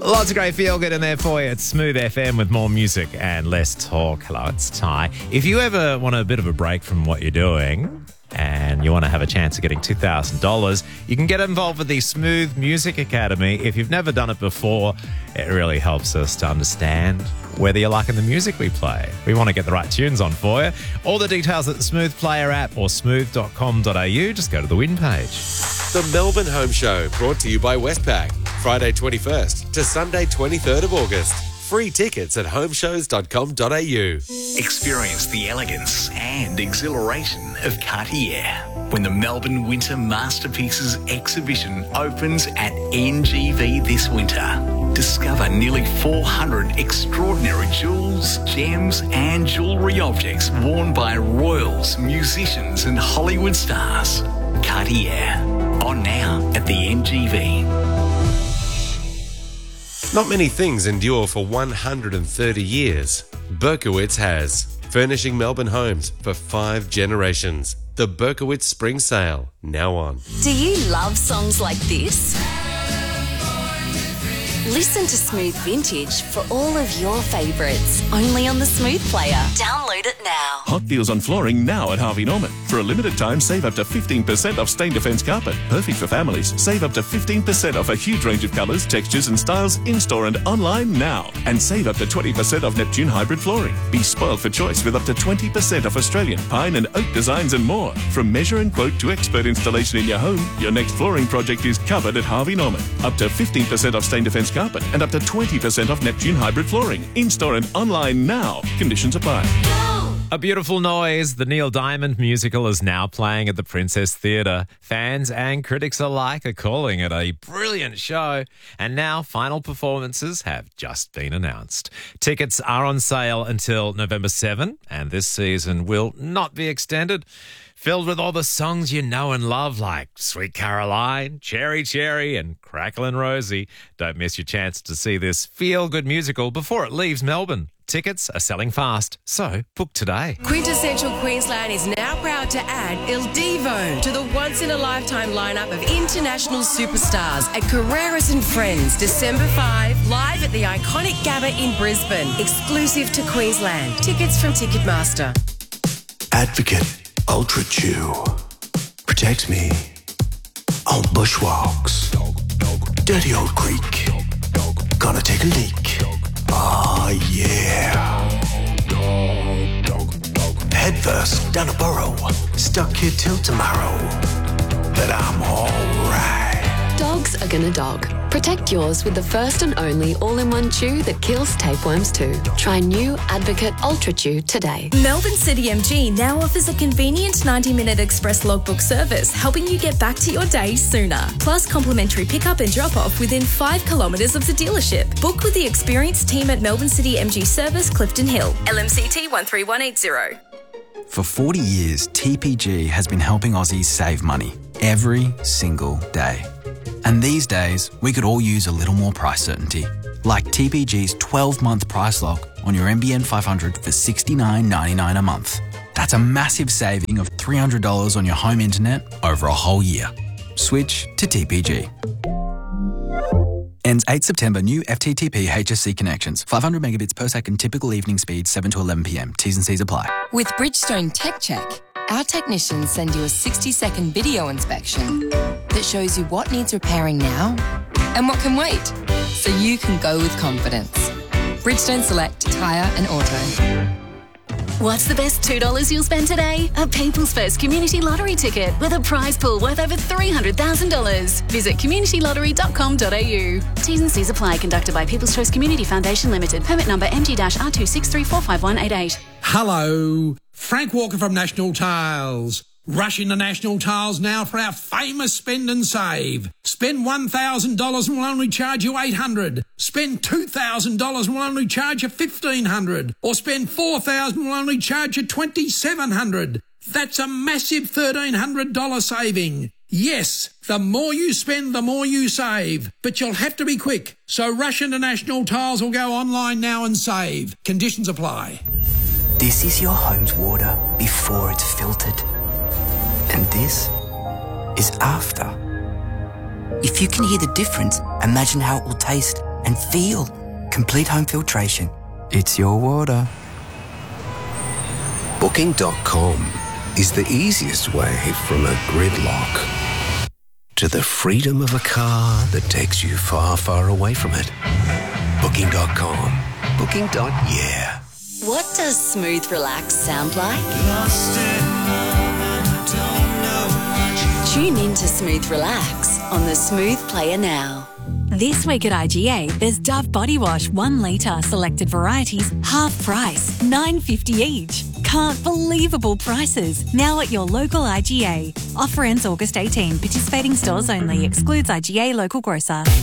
Lots of great feel-good in there for you. It's Smooth FM with more music and less talk. Hello, it's Ty. If you ever want a bit of a break from what you're doing and you want to have a chance of getting $2,000, you can get involved with the Smooth Music Academy. If you've never done it before, it really helps us to understand whether you're liking the music we play. We want to get the right tunes on for you. All the details at the Smooth Player app or smooth.com.au. Just go to the win page. The Melbourne Home Show, brought to you by Westpac. Friday 21st to Sunday 23rd of August. Free tickets at homeshows.com.au. Experience the elegance and exhilaration of Cartier when the Melbourne Winter Masterpieces exhibition opens at NGV this winter. Discover nearly 400 extraordinary jewels, gems and jewellery objects worn by royals, musicians and Hollywood stars. Cartier, on now at the NGV. Not many things endure for 130 years. Berkowitz has. Furnishing Melbourne homes for 5 generations. The Berkowitz Spring Sale, now on. Do you love songs like this? Listen to Smooth Vintage for all of your favourites, only on the Smooth Player. Download it now. Hot deals on flooring now at Harvey Norman. For a limited time, save up to 15% off Stain Defence carpet. Perfect for families. Save up to 15% off a huge range of colours, textures and styles in-store and online now. And save up to 20% off Neptune hybrid flooring. Be spoiled for choice with up to 20% off Australian pine and oak designs and more. From measure and quote to expert installation in your home, your next flooring project is covered at Harvey Norman. Up to 15% off Stain Defence carpet and up to 20% off Neptune hybrid flooring. In-store and online now. Conditions apply. A Beautiful Noise, the Neil Diamond musical, is now playing at the Princess Theatre. Fans and critics alike are calling it a brilliant show. And now final performances have just been announced. Tickets are on sale until November 7, and this season will not be extended. Filled with all the songs you know and love, like Sweet Caroline, Cherry Cherry and Cracklin' Rosie. Don't miss your chance to see this feel-good musical before it leaves Melbourne. Tickets are selling fast, so book today. Quintessential Queensland is now proud to add Il Divo to the once-in-a-lifetime lineup of international superstars at Carreras and Friends, December 5, live at the iconic Gabba in Brisbane, exclusive to Queensland. Tickets from Ticketmaster. Advocate Ultra Chew. Protect me on bushwalks. Dirty old creek. Gonna take a leak. Oh yeah. Head first down a burrow. Stuck here till tomorrow. But I'm alright. Dogs are gonna dog. Protect yours with the first and only all-in-one chew that kills tapeworms too. Try new Advocate Ultra Chew today. Melbourne City MG now offers a convenient 90-minute express logbook service, helping you get back to your day sooner. Plus complimentary pickup and drop-off within 5 kilometres of the dealership. Book with the experienced team at Melbourne City MG Service, Clifton Hill. LMCT 13180. For 40 years, TPG has been helping Aussies save money every single day. And these days, we could all use a little more price certainty. Like TPG's 12-month price lock on your NBN 500 for $69.99 a month. That's a massive saving of $300 on your home internet over a whole year. Switch to TPG. Ends 8 September. New FTTP HSC connections. 500 megabits per second. Typical evening speed 7 to 11 p.m. T's and C's apply. With Bridgestone Tech Check, our technicians send you a 60-second video inspection that shows you what needs repairing now and what can wait, so you can go with confidence. Bridgestone Select Tyre and Auto. What's the best $2 you'll spend today? A People's First Community Lottery ticket with a prize pool worth over $300,000. Visit communitylottery.com.au. T's and C's apply. Conducted by People's Choice Community Foundation Limited. Permit number MG-R263451188. Hello, Frank Walker from National Tiles. Rush into National Tiles now for our famous spend and save. Spend $1,000 and we'll only charge you $800. Spend $2,000 and we'll only charge you $1,500. Or spend $4,000 and we'll only charge you $2,700. That's a massive $1,300 saving. Yes, the more you spend, the more you save. But you'll have to be quick. So rush into National Tiles or go online now and save. Conditions apply. This is your home's water before it's filtered. And this is after. If you can hear the difference, imagine how it will taste and and feel. Complete home filtration. It's your water. Booking.com is the easiest way from a gridlock to the freedom of a car that takes you far, far away from it. Booking.com. Booking.yeah. What does smooth relax sound like? Tune in to Smooth Relax on the Smooth Player now. This week at IGA, there's Dove Body Wash 1 litre, selected varieties, half price, $9.50 each. Can't believable prices. Now at your local IGA. Offer ends August 18. Participating stores only. Excludes IGA local grocer.